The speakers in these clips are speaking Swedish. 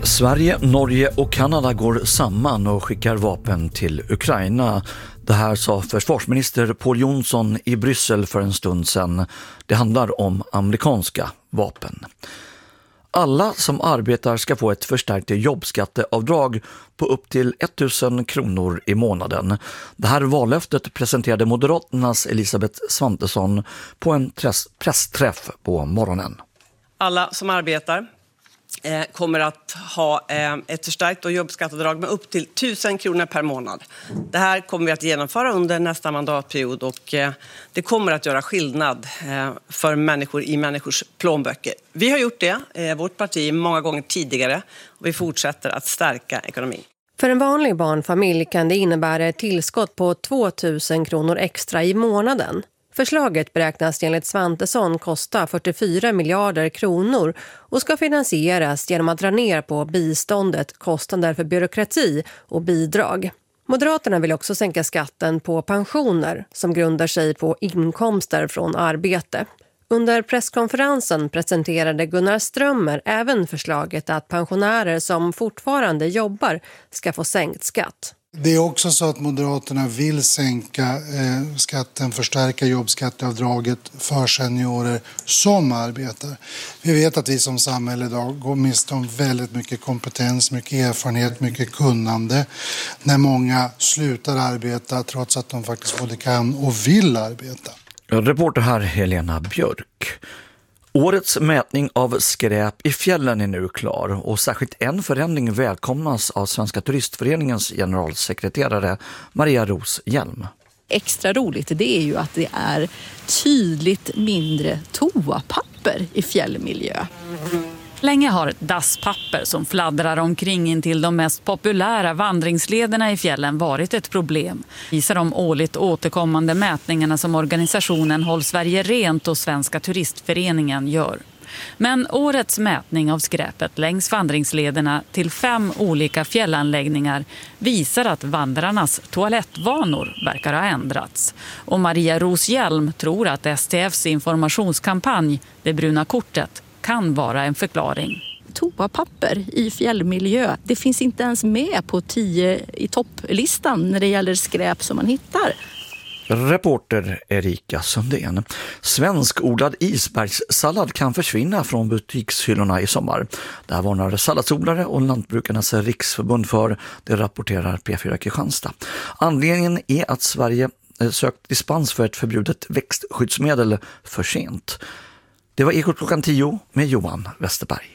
Sverige, Norge och Kanada går samman och skickar vapen till Ukraina. Det här sa försvarsminister Pål Jonsson i Bryssel för en stund sedan. Det handlar om amerikanska vapen. Alla som arbetar ska få ett förstärkt jobbskatteavdrag på upp till 1 000 kronor i månaden. Det här vallöftet presenterade Moderaternas Elisabeth Svantesson på en pressträff på morgonen. Alla som arbetar kommer att ha ett förstärkt jobbskatteavdrag med upp till 1 000 kronor per månad. Det här kommer vi att genomföra under nästa mandatperiod och det kommer att göra skillnad för människor i människors plånböcker. Vi har gjort det, vårt parti, många gånger tidigare och vi fortsätter att stärka ekonomin. För en vanlig barnfamilj kan det innebära ett tillskott på 2 000 kronor extra i månaden. Förslaget beräknas enligt Svantesson kosta 44 miljarder kronor och ska finansieras genom att dra ner på biståndet, kostnader för byråkrati och bidrag. Moderaterna vill också sänka skatten på pensioner som grundar sig på inkomster från arbete. Under presskonferensen presenterade Gunnar Strömmer även förslaget att pensionärer som fortfarande jobbar ska få sänkt skatt. Det är också så att Moderaterna vill sänka skatten, förstärka jobbskatteavdraget för seniorer som arbetar. Vi vet att vi som samhälle idag går miste om väldigt mycket kompetens, mycket erfarenhet, mycket kunnande när många slutar arbeta trots att de faktiskt både kan och vill arbeta. Reporter här Helena Björk. Årets mätning av skräp i fjällen är nu klar och särskilt en förändring välkomnas av Svenska turistföreningens generalsekreterare Maria Ros Hjelm. Extra roligt det är ju att det är tydligt mindre toapapper i fjällmiljö. Länge har dasspapper som fladdrar omkring in till de mest populära vandringslederna i fjällen varit ett problem, visar de årligt återkommande mätningarna som organisationen Håll Sverige Rent och Svenska turistföreningen gör. Men årets mätning av skräpet längs vandringslederna till 5 olika fjällanläggningar visar att vandrarnas toalettvanor verkar ha ändrats. Och Maria Ros Hjelm tror att STFs informationskampanj, Det bruna kortet, kan vara en förklaring. Toapapper i fjällmiljö, det finns inte ens med på 10 i topplistan när det gäller skräp som man hittar. Reporter Erika Sundén. Svenskodlad isbergssallad kan försvinna från butikshyllorna i sommar. Det här varnar salladsodlare och Lantbrukarnas riksförbund för, det rapporterar P4 Kristianstad. Anledningen är att Sverige sökt dispens för ett förbjudet växtskyddsmedel för sent. Det var Ekot klockan 10 med Johan Westerberg.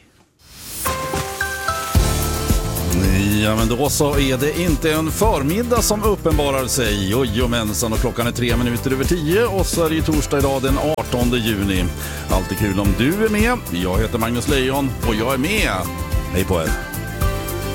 Ja, men då så är det inte en förmiddag som uppenbarar sig. Jojomensan, och klockan är 3 minuter över 10 och så är det ju torsdag idag den 18 juni. Alltid kul om du är med. Jag heter Magnus Lejon och jag är med. Hej på er.